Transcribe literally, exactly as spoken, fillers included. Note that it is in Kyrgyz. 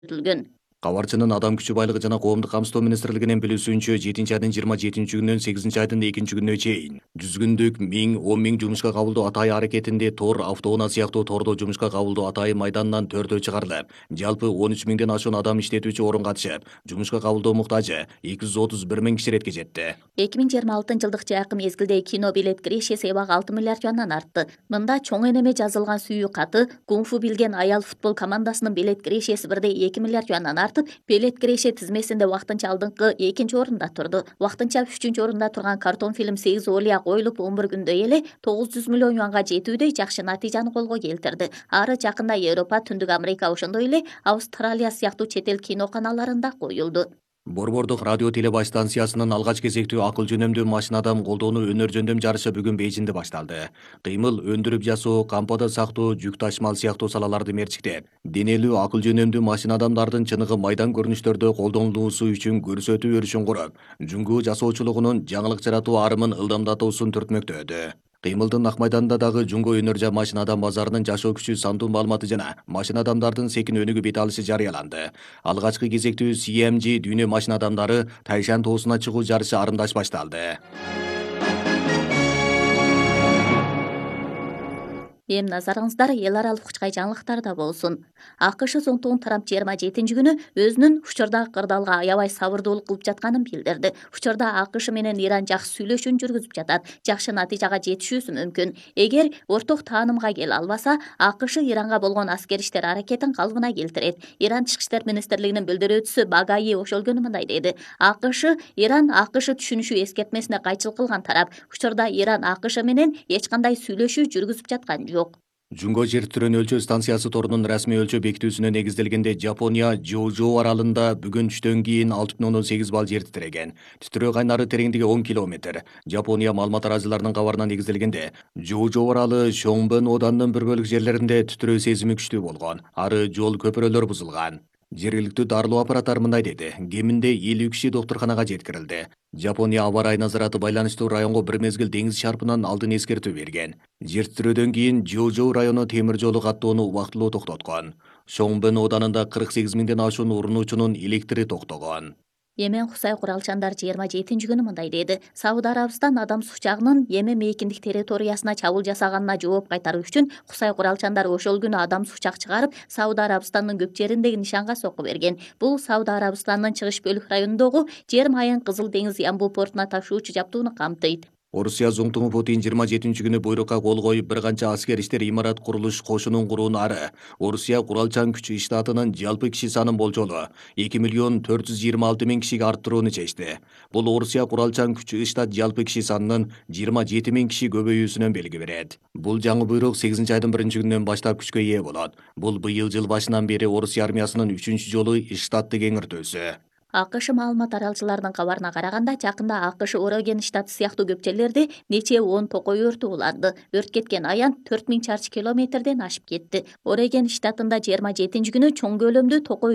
көрсөтүлгөн. Кабарчынын Адам күчү байлыгы жана коомдук камсыздоо министрлигинин билүүсүнчө жетинчи айдын жыйырма жетинчи күнүнөн сегизинчи айдын экинчи күнүнө чейин жүз күндүк миң он миң жумушка кабылдоо атайы аракетинде Тор автоунаа сыяктуу тордо жумушка кабылдоо атайы майданынан төртөө чыгарылып, жалпы он үч миңден ашуун адам иштетүүчү орун катышып, жумушка кабылдоо муктажы эки жүз отуз бир миң киши иретке жетти. эки миң жыйырма алтынчы жылдык жакын мезгилде кино билет кирешеси эбак алты миллиард юандан артты. Мында чоң энеме жазылган сүйүү каты, кунг-фу билген аял футбол командасынын билет кирешеси бирдей эки миллиард юандан артып, билет киреше тизмесинде вактынча алдыңкы экинчи орунда турду. Вактынча үчүнчү орунда турган картон фильм сегиз олия коюлуп он бир күндө эле тогуз жүз миллион юанга жетүүдөй жакшы натыйжаны колго келтирди. Ары жакында Европа, Түндүк Америка, ошондой эле Австралия сыяктуу чет эл киноканаларында коюлду. Борбордук радио телебаш станциясынын алгач кезектүү акыл жөнөмдүү машинадан колдоону өнөр жөндөм жарышы бүгүн Бейжинде башталды. Кыймыл өндүрүп жасоо, кампада сактоо, жүк ташмал сыяктуу салаларды мерчиктеп, денелүү акыл жөнөмдүү машина адамдардын чыныгы майдан көрүнүштөрдө колдонулуусу үчүн көрсөтүү өрүшүн куруп, жүнгүү жасоочулугунун жаңылык жаратуу арымын ылдамдатуусун түртмөктөдү. Кыймылдын ак майданында дагы жүнгө өнөр машина адам базарынын жашоо күчү сандуу маалыматы жана машина адамдардын секин өнүгү бет алышы жарыяланды. Алгачкы кезектүү си эм джи дүйнө машина адамдары Тайшан тоосуна чыгуу жарышы арымдаш башталды. Эми назарыңыздар эл аралык учкай жаңылыктарда болсун. АКШ Зонтогун Трамп жыйырма жетинчи күнү өзүнүн учурдагы кырдаалга аябай сабырдуулук кылып жатканын билдирди. Учурда АКШ менен Иран жакшы сүйлөшүүн жүргүзүп жатат, жакшы натыйжага жетишүүсү мүмкүн. Эгер орток таанымга келе албаса, АКШ Иранга болгон аскери иштер аракетин калыбына келтирет. Иран тышкы иштер министрлигинин билдирүүчүсү Багаи ошол мындай деди. АКШ Иран АКШ түшүнүшү эскертмесине кайчылык кылган тарап. Учурда Иран АКШ менен эч кандай сүйлөшүү жүргүзүп жаткан жок. Жүнгө жер титирөөнү өлчөө станциясы торунун расмий өлчөө бекитүүсүнө негизделгенде Жапония Жоужо аралында бүгүн түштөн кийин алты бүтүн ондон сегиз балл жер титиреген. Титирөө кайнары тереңдиги он километр. Жапония маалымат арачыларынын кабарына негизделгенде, Жоужо аралы Шоңбен оданынын бир бөлүк жерлеринде титирөө сезими күчтүү болгон. Ары жол көпүрөлөр бузулган. Жергиликтүү дарылоо аппараттары мындай деди. Кеминде элүү киши доктурканага жеткирилди. Жапония аба ырайы назараты байланыштуу районго бир мезгил деңиз шарпынан алдын эскертүү берген. Жер титирөөдөн кийин Жоужо району темир жолу каттоону убактылуу токтоткон. Шоңбен оданында кырк сегиз миңден ашуун урунуучунун электри токтогон. Йемен Кусай куралчандар жыйырма жетинчи күнү мындай деди. Сауд Арабистан адам сукчагынын Йемен мейкиндик территориясына чабуул жасаганына жооп кайтаруу үчүн Кусай куралчандары ошол күнү адам сукчак чыгарып, Сауд Арабистандын көк жериндеги нишанга сокку берген. Бул Сауд Арабистандын чыгыш бөлүк районундогу жер майын Кызыл деңиз Ямбул портуна ташуучу жабдууну камтыйт. Орусия Зоңтуңу Путин жыйырма жетинчи күнү буйрукка кол коюп, бир канча аскер иштер имарат курулуш кошунун курууну ары. Орусия куралчан күч штатынын жалпы киши санын болжолу эки миллион төрт жүз жыйырма алты миң кишиге арттырууну чечти. Бул Орусия куралчан күч штат жалпы киши санынын жыйырма жети миң киши көбөйүүсүнөн белги берет. Бул жаңы буйрук сегизинчи айдын биринчи күнүнөн баштап күчкө ээ болот. Бул быйыл жыл башынан бери Орусия армиясынын үчүнчү жолу штатты кеңиртүүсү. АКШ маалымат аралчыларынын кабарына караганда, жакында АКШ Ореген штаты сыяктуу көп жерлерде нече он токой өртү уланды. Өрт кеткен аян төрт миң чарчы километрден ашып кетти. Ореген штатында жыйырма жетинчи күнү чоң көлөмдүү токой